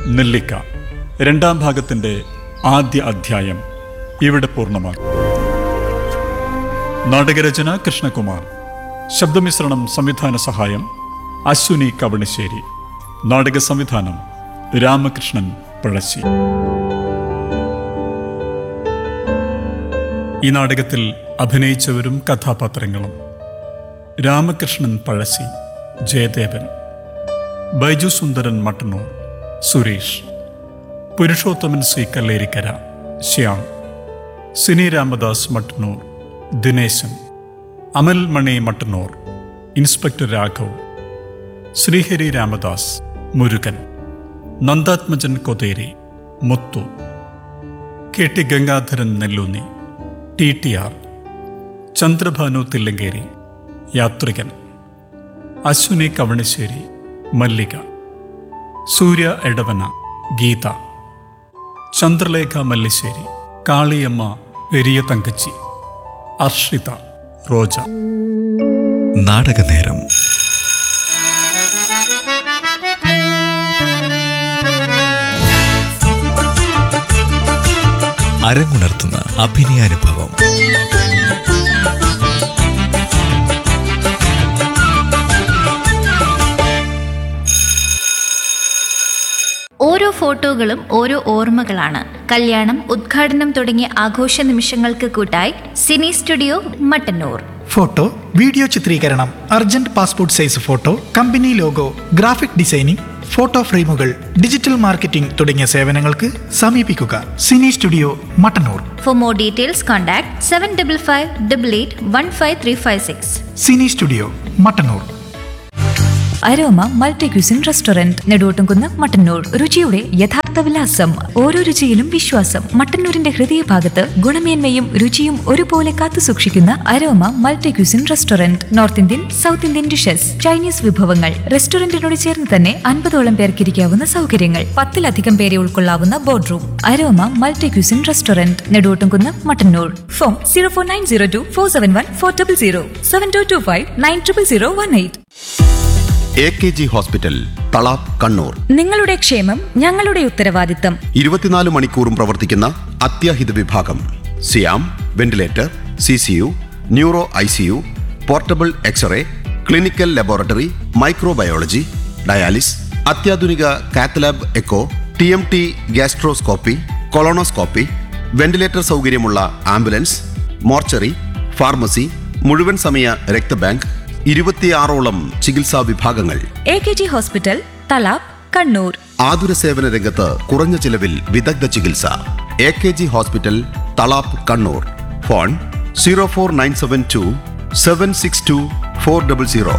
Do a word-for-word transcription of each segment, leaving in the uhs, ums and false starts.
നെല്ലിക്ക രണ്ടാം ഭാഗത്തിൻ്റെ ആദ്യ അധ്യായം ഇവിടെ പൂർണ്ണമാകും. നാടകരചന കൃഷ്ണകുമാർ. ശബ്ദമിശ്രണം സംവിധാന സഹായം അശ്വിനി കവണശ്ശേരി. നാടക സംവിധാനം രാമകൃഷ്ണൻ പഴശ്ശി. ഈ നാടകത്തിൽ അഭിനയിച്ചവരും കഥാപാത്രങ്ങളും: രാമകൃഷ്ണൻ പഴശ്ശി, ജയദേവൻ; ബൈജു സുന്ദരൻ മട്ടന്നൂർ, സുരേഷ്; പുരുഷോത്തമൻ സി കല്ലേരിക്കര, ശ്യാം; സിനി രാമദാസ് മട്ടന്നൂർ, ദിനേശൻ; അമൽ മണി മട്ടന്നൂർ, ഇൻസ്പെക്ടർ രാഘവ്; ശ്രീഹരി രാമദാസ്, മുരുകൻ; നന്ദാത്മജൻ കൊതേരി, മുത്തു; K T Gangadharan Nelloonni, T T R; Chandrabhanu Thillankeri, യാത്രികൻ; അശ്വിനി കവണശ്ശേരി, മല്ലിക; സൂര്യ എടവന, ഗീത; ചന്ദ്രലേഖ മല്ലിശ്ശേരി, കാളിയമ്മ പെരിയ തങ്കച്ചി; അർഷിത, റോജ. നാടകനേരം. അരങ്ങുണർത്തുന്ന അഭിനയാനുഭവം. ഓരോ ഫോട്ടോകളും ഓരോ ഓർമ്മകളാണ്. കല്യാണം, ഉദ്ഘാടനം തുടങ്ങിയ ആഘോഷ നിമിഷങ്ങൾക്ക് കൂട്ടായി Sini studio Mattannur. Photo, video ചിത്രീകരണം, urgent passport size photo, company logo, graphic designing, photo ഫ്രെയിമുകൾ, ഡിജിറ്റൽ മാർക്കറ്റിംഗ് തുടങ്ങിയ സേവനങ്ങൾക്ക് സമീപിക്കുക Sini studio Mattannur. For more details contact seven double five double eight one five three five six. Sini studio Mattannur. Aroma multi cuisine restaurant, Neduvottumkunnu, Mattannur. രുചിയുടെ യഥാർത്ഥ വിലാസം, ഓരോ രുചിയിലും വിശ്വാസം. മട്ടന്നൂരിന്റെ ഹൃദയഭാഗത്ത് ഗുണമേന്മയും രുചിയും ഒരുപോലെ കാത്തു സൂക്ഷിക്കുന്ന aroma multi cuisine restaurant. North Indian, south Indian dishes, Chinese വിഭവങ്ങൾ. റെസ്റ്റോറന്റിനോട് ചേർന്ന് തന്നെ അൻപതോളം പേർക്ക് ഇരിക്കാവുന്ന സൗകര്യങ്ങൾ. പത്തിലധികം പേരെ ഉൾക്കൊള്ളാവുന്ന board room. Aroma multi cuisine restaurant, Neduvottumkunnu, Mattannur. Phone zero four nine zero to four seven one four double zero seven to to five nine triple zero one eight. A K G hospital, Thalap, Kannur. നിങ്ങളുടെ ക്ഷേമം ഞങ്ങളുടെ ഉത്തരവാദിത്തം. ഇരുപത്തിനാല് മണിക്കൂറും പ്രവർത്തിക്കുന്ന അത്യാഹിത വിഭാഗം. സിയാം, ventilator, C C U, neuro I C U, portable x-ray, clinical laboratory, microbiology, dialysis, അത്യാധുനിക cath lab echo, T M T, gastroscopy, colonoscopy, ventilator സൗകര്യമുള്ള ആംബുലൻസ്, മോർച്ചറി, ഫാർമസി, മുഴുവൻ സമയ രക്തബാങ്ക്. ഇരുപത്തിയാറോളം ചികിത്സാ വിഭാഗങ്ങൾ. A K G hospital, Thalap, Kannur. ആതുര സേവന രംഗത്ത് കുറഞ്ഞ ചിലവിൽ വിദഗ്ധ ചികിത്സ. A K G hospital, Thalap, Kannur. Phone zero four nine seven to seven six to four double zero.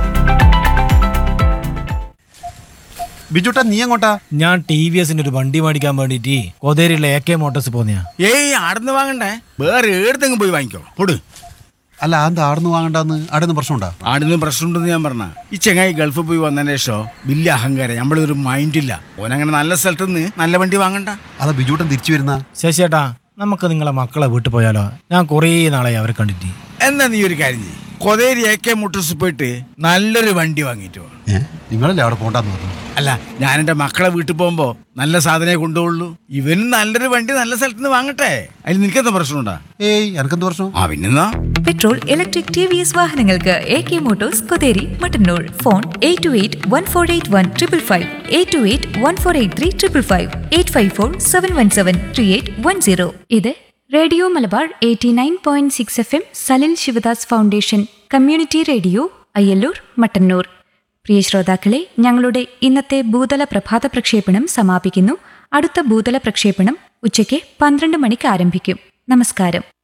ബിജുട്ടാ, നീ എങ്ങോട്ടാ? ഞാൻ ടി വി എസിന്റെ ഒരു വണ്ടി മേടിക്കാൻ വേണ്ടിട്ട് കൊതേരിയുള്ള എ കെ മോട്ടോഴ്സ് പോന്നെയാ. ഏയ്, ആടുന്ന് വാങ്ങണ്ടേ, വേറെ ഏടത്തെങ്കിലും പോയി വാങ്ങിക്കോ. പൊട്. അല്ല, എന്താ ആടുന്ന് വാങ്ങണ്ടെന്ന്? ആടുന്ന് പ്രശ്നമുണ്ടാ? ആടുന്ന് പ്രശ്നമുണ്ടെന്ന് ഞാൻ പറഞ്ഞ. ഈ ചെങ്ങായി ഗൾഫിൽ പോയി വന്നതിന് ശേഷം വലിയ അഹങ്കാരം, നമ്മളൊരു മൈൻഡില്ല. ഓനങ്ങനെ നല്ല സ്ഥലത്ത് നിന്ന് നല്ല വണ്ടി വാങ്ങണ്ട. അതാ ബിജുട്ടൻ തിരിച്ചു വരുന്ന. ശശിയേട്ടാ, നമുക്ക് നിങ്ങളെ മക്കളെ വീട്ടിൽ പോയാലോ? ഞാൻ കുറേ നാളായി അവരെ കണ്ടിട്ട്. എന്നാ നീ ഒരു കാര്യം ചെയ്യ്, കൊതേരി എ കെ മോട്ടോഴ്സ് പോയിട്ട് നല്ലൊരു വണ്ടി വാങ്ങിയിട്ട്. നിങ്ങളല്ലേ അവിടെ പോണ്ടെന്ന് പറഞ്ഞു? അല്ല, ഞാൻ എന്റെ മക്കളെ വീട്ടിൽ പോകുമ്പോ നല്ല സാധനമേ കൊണ്ടുപോകുള്ളൂ. ഇവനും നല്ലൊരു വണ്ടി നല്ല സ്ഥലത്ത് നിന്ന് വാങ്ങട്ടെ. അതിൽ നിനക്കെന്താ പ്രശ്നമുണ്ടാ? ഏയ്, എനക്കെന്ത് പ്രശ്നം? ആ പിന്നെന്നാ, petrol, electric, T V S വാഹനങ്ങൾക്ക് A K Motors, Kotheri, Mattannur. Phone eight to eight one four eight one triple five, eight to eight one four eight three triple five, eight five four seven one seven three eight one zero. ഇത് radio Malabar eighty nine point six F M, Salil Sivadas foundation community radio, Ayyallur, Mattannur. പ്രിയ ശ്രോതാക്കളെ, ഞങ്ങളുടെ ഇന്നത്തെ ഭൂതല പ്രഭാത പ്രക്ഷേപണം സമാപിക്കുന്നു. അടുത്ത ഭൂതല പ്രക്ഷേപണം ഉച്ചയ്ക്ക് പന്ത്രണ്ട് മണിക്ക് ആരംഭിക്കും. നമസ്കാരം.